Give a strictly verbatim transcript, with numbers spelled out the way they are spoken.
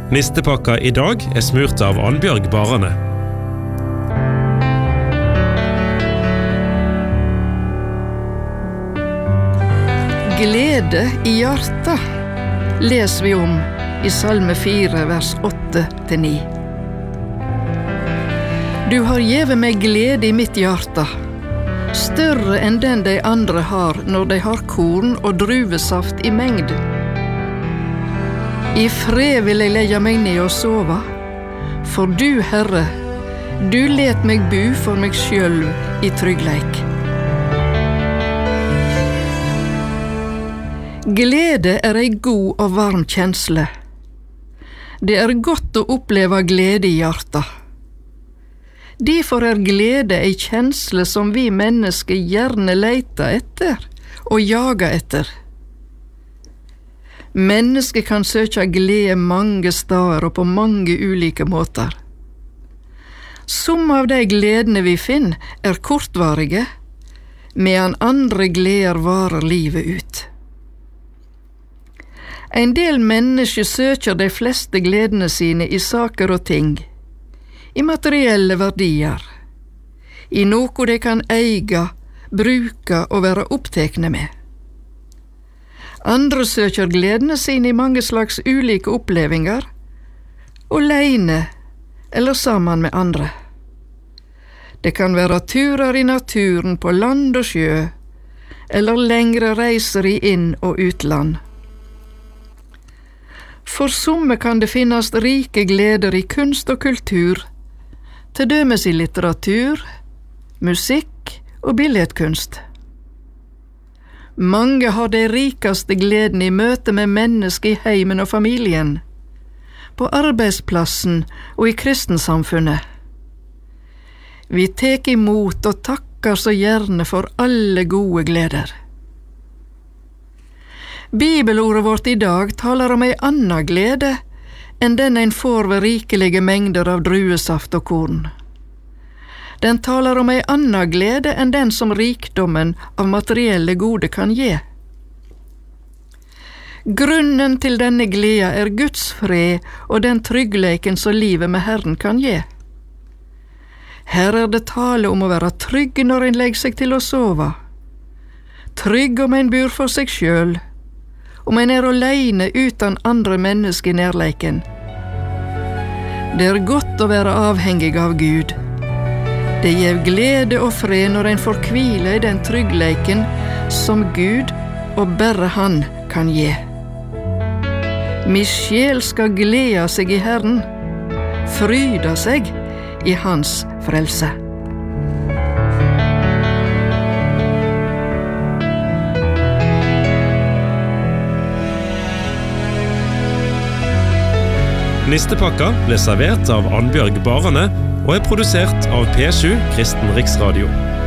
Nistepakka I dag er smurt av Annbjørg Barane. Glede I hjarta leser vi om I Salme fire, vers åtte til ni. Du har gjeve meg glede I mitt hjarta, større enn den de andre har når de har korn og druvesaft I mengd. I fred vil jeg legge meg ned og sova, for du, Herre, du let meg bu for meg sjølv I tryggleik. Glede er ei god og varm kjensle. Det er godt å oppleve glede I hjarta. Derfor er glede ei kjensle som vi mennesker gjerne leiter etter og jager etter. Mennesker kan søke glede mange steder og på mange ulike måter. Som av de gledene vi finner er kortvarige, medan andre gleder varer livet ut. En del mennesker søker de fleste gledene sine I saker og ting, I materielle verdier, I noe de kan eie, bruke og være opptekne med. Andre søker gledene sine I mange slags ulike opplevinger, alene eller sammen med andre. Det kan være turer I naturen på land og sjø, eller lengre reiser I inn- og utland. For somme kan det finnes rike gleder I kunst og kultur, til dømes I litteratur, musikk og billedkunst. Mange har de rikeste gleden I møte med mennesker I heimen og familien, på arbeidsplassen og I kristensamfunnet. Vi tek imot og takker så gjerne for alle gode gleder. Bibelordet vårt I dag taler om ei anna glede enn den en får ved rikelige mengder av druesaft og korn. Den taler om ei anna glede enn den som rikdommen av materielle gode kan gi. Grunnen til denne gleda er Guds fred og den tryggleiken som livet med Herren kan gi. Her er det tale om å være trygg når en legger seg til å sove, trygg om en bor for seg sjøl, om en er alene uten andre mennesker I nærleiken. Det er godt å være avhengig av Gud. Det gir glede og fred når en får hvile I den tryggleiken som Gud og bare Han kan gi. Min sjel skal glede seg I Herren, fryda seg I Hans frelse. Nistepakka ble servert av Annbjørg Barane og er produsert av P sju Kristen Riksradio.